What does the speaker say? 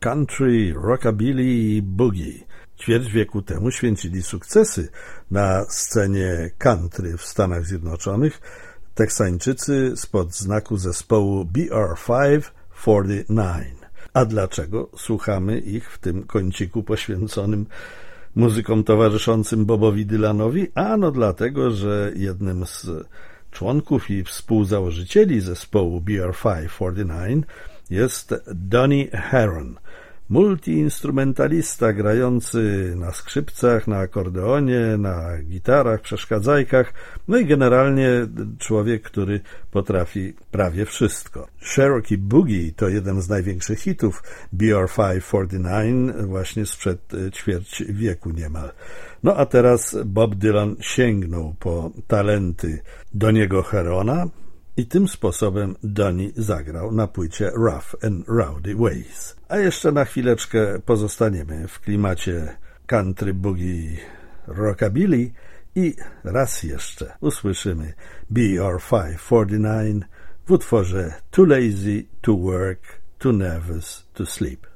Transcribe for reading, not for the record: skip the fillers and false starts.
country, rockabilly i boogie. Ćwierć wieku temu święcili sukcesy na scenie country w Stanach Zjednoczonych Teksańczycy spod znaku zespołu BR-549. A dlaczego słuchamy ich w tym kąciku poświęconym muzykom towarzyszącym Bobowi Dylanowi? Ano dlatego, że jednym z członków i współzałożycieli zespołu BR-549 jest Donny Herron, multiinstrumentalista grający na skrzypcach, na akordeonie, na gitarach, przeszkadzajkach, no i generalnie człowiek, który potrafi prawie wszystko. Cherokee Boogie to jeden z największych hitów BR-549 właśnie sprzed ćwierć wieku niemal. No a teraz Bob Dylan sięgnął po talenty Donniego Herrona i tym sposobem Donny zagrał na płycie Rough and Rowdy Ways. A jeszcze na chwileczkę pozostaniemy w klimacie country, boogie, rockabilly i raz jeszcze usłyszymy BR-549 w utworze Too Lazy to Work, Too Nervous to Sleep.